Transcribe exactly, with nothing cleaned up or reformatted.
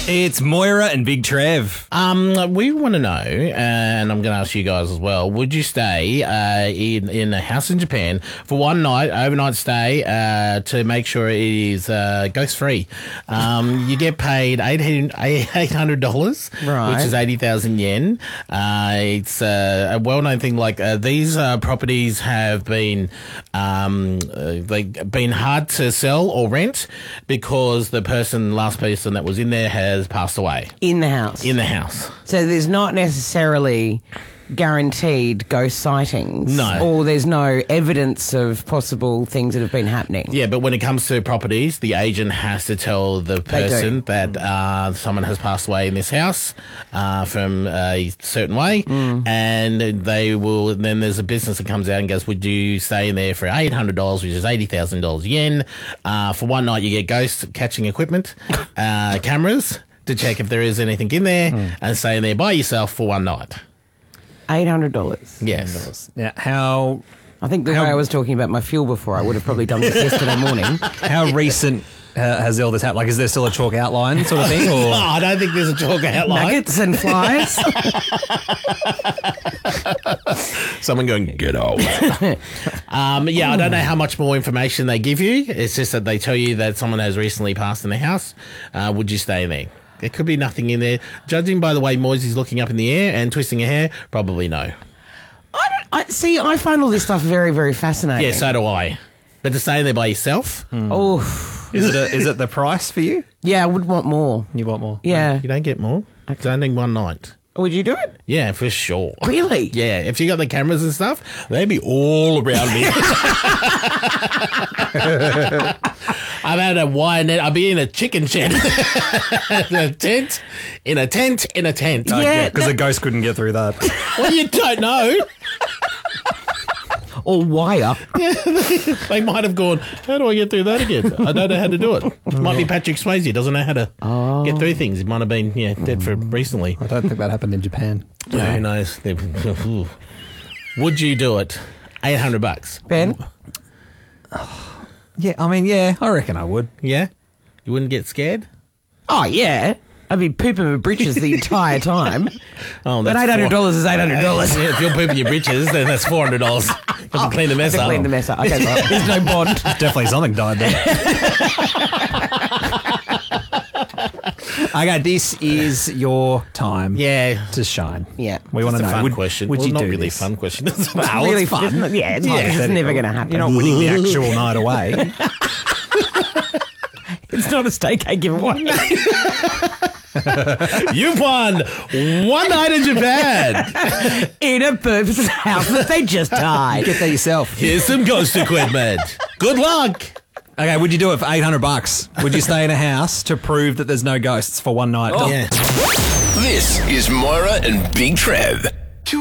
It's Moira and Big Trev. Um, we want to know, and I'm going to ask you guys as well, would you stay uh, in, in a house in Japan for one night, overnight stay, uh, to make sure it is uh, ghost-free? Um, you get paid eight hundred dollars, Right. which is eighty thousand yen. Uh, it's uh, a well-known thing. Like uh, these uh, properties have been um, uh, like been hard to sell or rent because the person, last person that was in there has passed away In the house. in the house. So there's not necessarily guaranteed ghost sightings. No. Or there's no evidence of possible things that have been happening. Yeah, but when it comes to properties, the agent has to tell the They do. person that uh, someone has passed away in this house uh, from a certain way, Mm. and they will. Then there's a business that comes out and goes, "Would you stay in there for eight hundred dollars, which is eighty thousand dollars yen, uh, for one night? You get ghost catching equipment, uh, cameras to check if there is anything in there, Mm. and stay in there by yourself for one night." eight hundred dollars. Yes. Now, how I think the How- way I was talking about my fuel before, I would have probably done this yesterday morning. how recent uh, has all this happened? Like, is there still a chalk outline sort of thing? Or Oh, I don't think there's a chalk outline. Nuggets and flies. Someone going, get out. um, yeah, I don't know how much more information they give you. It's just that they tell you that someone has recently passed in the house. Uh, would you stay in there? There could be nothing in there. Judging by the way Moisey's looking up in the air and twisting her hair, probably no. I don't, I, see, I find all this stuff very, very fascinating. Yeah, so do I. But to stay in there by yourself, Oh, is it a, is it the price for you? yeah, I would want more. You want more? Yeah. you don't get more. It's only one night. Would you do it? Yeah, for sure. Really? Yeah, if you got the cameras and stuff, they'd be all around me. I've had a wire net. I'll be in a chicken shed. in a tent, in a tent, in a tent. Yeah. Because a ghost couldn't get through that. Well, you don't know. Or wire. They might have gone, how do I get through that again? I don't know how to do it. It might be Patrick Swayze. Doesn't know how to Oh. get through things. He might have been yeah, dead for recently. I don't think that happened in Japan. Yeah. Who knows? Would you do it? eight hundred bucks. Ben? Yeah, I mean, yeah, I reckon I would. Yeah? You wouldn't get scared? Oh, yeah. I'd be pooping my britches the entire time. Oh, But that's eight hundred dollars is eight hundred dollars. Yeah, if you're pooping your britches, then that's four hundred dollars. You have to clean the mess To up. clean the mess up. Okay, right. There's no bond. Definitely something died there. Okay, this is your time Yeah. to shine. Yeah. We want to It's a know. fun would, question. Would well, you not do really this? fun question. It's Well, really really fun. fun. Yeah, it's, not, it's never going to happen. You're not winning the actual night away. It's not a staycay giveaway. You've won one night in Japan. In a person's house that they just died. Get that yourself. Here's some ghost equipment. Good luck. Okay, would you do it for eight hundred bucks? Would you stay in a house to prove that there's no ghosts for one night? Yeah. This is Moira and Big Trev.